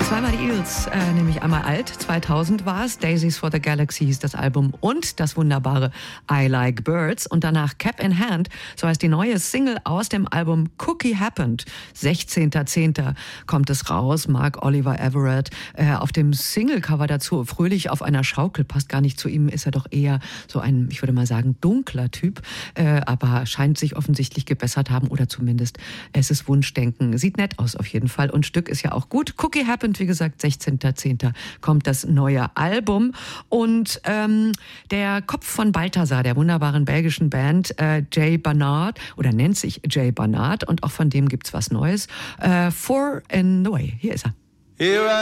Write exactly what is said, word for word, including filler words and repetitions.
Zweimal die Eagles, äh, nämlich einmal alt, zweitausend war es, Daisies for the Galaxy hieß das Album und das wunderbare I Like Birds und danach Cap in Hand, so heißt die neue Single aus dem Album Cookie Happened. sechzehnter zehnter kommt es raus, Mark Oliver Everett äh, auf dem Singlecover dazu, fröhlich auf einer Schaukel, passt gar nicht zu ihm, ist er doch eher so ein, ich würde mal sagen, dunkler Typ, äh, aber scheint sich offensichtlich gebessert haben oder zumindest es ist Wunschdenken. Sieht nett aus auf jeden Fall und Stück ist ja auch gut. Cookie Happened, wie gesagt, sechzehnter zehnter kommt das neue Album. Und ähm, der Kopf von Balthasar, der wunderbaren belgischen Band, äh, Jay Barnard, oder nennt sich Jay Barnard, und auch von dem gibt's was Neues. Äh, Four in the Way. Hier ist er. Here I